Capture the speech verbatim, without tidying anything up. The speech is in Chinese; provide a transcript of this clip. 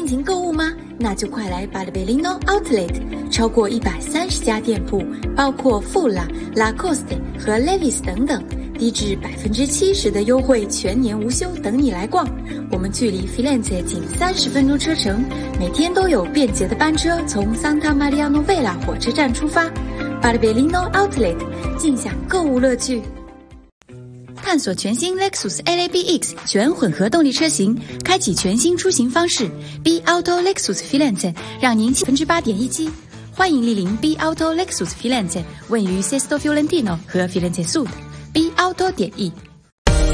情购物吗？那就快来 Barberino Outlet， 超过一百三十家店铺，包括富拉、Lacoste 和 Levi's 等等，低至百分之七十的优惠，全年无休，等你来逛。我们距离 Firenze 仅三十分钟车程，每天都有便捷的班车从 Santa Maria Novella 火车站出发。Barberino Outlet， 尽享购物乐趣。探索全新 Lexus L A B X 全混合动力车型，开启全新出行方式。B Auto Lexus Firenze 让您百分之八点一击。欢迎莅临 B Auto Lexus Firenze， 位于 Sesto Fiorentino 和 Firenze Sud。B Auto 点 E。